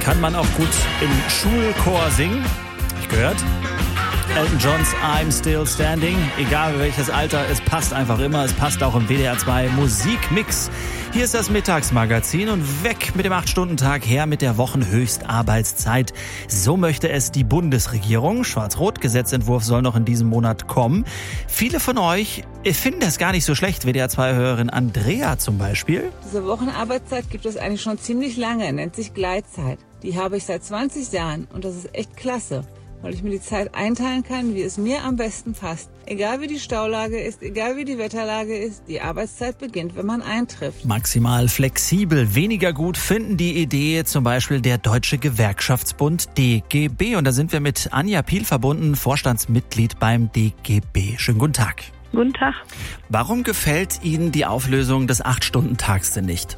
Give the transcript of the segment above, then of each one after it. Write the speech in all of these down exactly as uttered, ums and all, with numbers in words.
kann man auch gut im Schulchor singen. Hab ich gehört. Elton Johns I'm Still Standing. Egal welches Alter, es passt einfach immer. Es passt auch im W D R zwei Musikmix. Hier ist das Mittagsmagazin und weg mit dem acht Stunden Tag, her mit der Wochenhöchstarbeitszeit. So möchte es die Bundesregierung. Schwarz-Rot-Gesetzentwurf soll noch in diesem Monat kommen. Viele von euch finden das gar nicht so schlecht. W D R zwei-Hörerin Andrea zum Beispiel. Diese Wochenarbeitszeit gibt es eigentlich schon ziemlich lange, nennt sich Gleitzeit. Die habe ich seit zwanzig Jahren und das ist echt klasse, weil ich mir die Zeit einteilen kann, wie es mir am besten passt. Egal wie die Staulage ist, egal wie die Wetterlage ist, die Arbeitszeit beginnt, wenn man eintrifft. Maximal flexibel, weniger gut finden die Idee zum Beispiel der Deutsche Gewerkschaftsbund D G B. Und da sind wir mit Anja Piel verbunden, Vorstandsmitglied beim D G B. Schönen guten Tag. Guten Tag. Warum gefällt Ihnen die Auflösung des acht-Stunden-Tags denn nicht?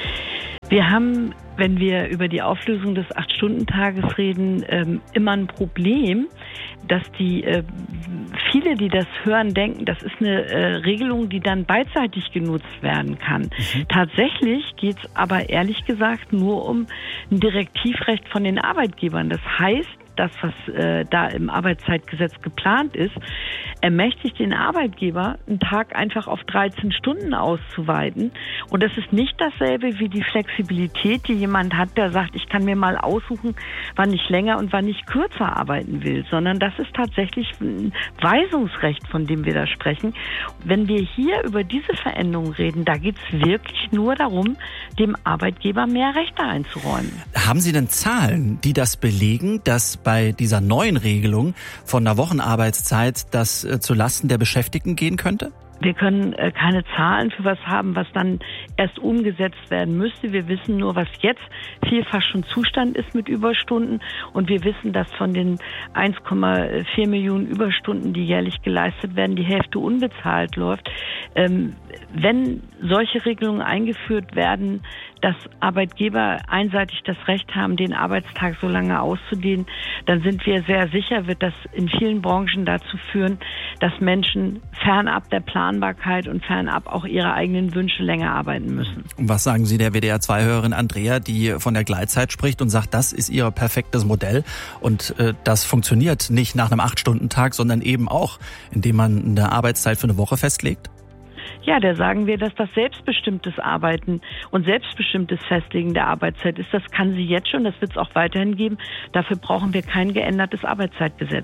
Wir haben, wenn wir über die Auflösung des acht-Stunden-Tages reden, ähm, immer ein Problem, dass die äh, viele, die das hören, denken, das ist eine äh, Regelung, die dann beidseitig genutzt werden kann. Mhm. Tatsächlich geht es aber ehrlich gesagt nur um ein Direktivrecht von den Arbeitgebern. Das heißt, das, was äh, da im Arbeitszeitgesetz geplant ist, ermächtigt den Arbeitgeber, einen Tag einfach auf dreizehn Stunden auszuweiten. Und das ist nicht dasselbe wie die Flexibilität, die jemand hat, der sagt, ich kann mir mal aussuchen, wann ich länger und wann ich kürzer arbeiten will, sondern das ist tatsächlich ein Weisungsrecht, von dem wir da sprechen. Wenn wir hier über diese Veränderung reden, da geht es wirklich nur darum, dem Arbeitgeber mehr Rechte einzuräumen. Haben Sie denn Zahlen, die das belegen, dass bei dieser neuen Regelung von der Wochenarbeitszeit das äh, zu Lasten der Beschäftigten gehen könnte? Wir können äh, keine Zahlen für was haben, was dann erst umgesetzt werden müsste. Wir wissen nur, was jetzt vielfach schon Zustand ist mit Überstunden. Und wir wissen, dass von den eins Komma vier Millionen Überstunden, die jährlich geleistet werden, die Hälfte unbezahlt läuft. Ähm, wenn solche Regelungen eingeführt werden, dass Arbeitgeber einseitig das Recht haben, den Arbeitstag so lange auszudehnen, dann sind wir sehr sicher, wird das in vielen Branchen dazu führen, dass Menschen fernab der Planbarkeit und fernab auch ihre eigenen Wünsche länger arbeiten müssen. Und was sagen Sie der W D R zwei-Hörerin Andrea, die von der Gleitzeit spricht und sagt, das ist ihr perfektes Modell und äh, das funktioniert nicht nach einem acht-Stunden-Tag, sondern eben auch, indem man eine Arbeitszeit für eine Woche festlegt? Ja, da sagen wir, dass das selbstbestimmtes Arbeiten und selbstbestimmtes Festlegen der Arbeitszeit ist. Das kann sie jetzt schon, das wird es auch weiterhin geben. Dafür brauchen wir kein geändertes Arbeitszeitgesetz.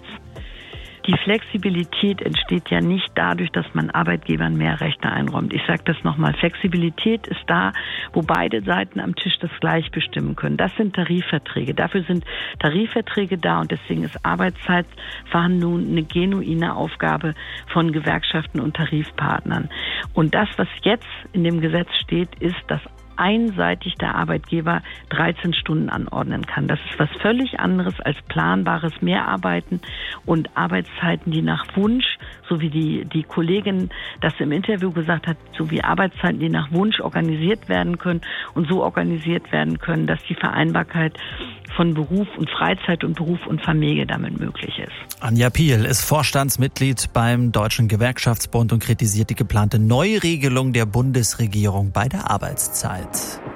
Die Flexibilität entsteht ja nicht dadurch, dass man Arbeitgebern mehr Rechte einräumt. Ich sage das nochmal, Flexibilität ist da, wo beide Seiten am Tisch das gleich bestimmen können. Das sind Tarifverträge. Dafür sind Tarifverträge da und deswegen ist Arbeitszeitverhandlung eine genuine Aufgabe von Gewerkschaften und Tarifpartnern. Und das, was jetzt in dem Gesetz steht, ist, dass einseitig der Arbeitgeber dreizehn Stunden anordnen kann. Das ist was völlig anderes als planbares Mehrarbeiten und Arbeitszeiten, die nach Wunsch, so wie die, die Kollegin das im Interview gesagt hat, so wie Arbeitszeiten, die nach Wunsch organisiert werden können und so organisiert werden können, dass die Vereinbarkeit von Beruf und Freizeit und Beruf und Familie damit möglich ist. Anja Piel ist Vorstandsmitglied beim Deutschen Gewerkschaftsbund und kritisiert die geplante Neuregelung der Bundesregierung bei der Arbeitszeit.